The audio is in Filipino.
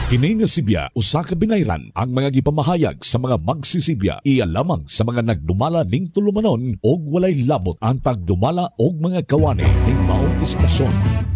Kini nga sibya usa ka binayran ang mga gipamahayag sa mga magsisibya iya lamang sa mga nagdumala ning tulumanon og walay labot ang tagdumala og mga kawani ning maong istasyon.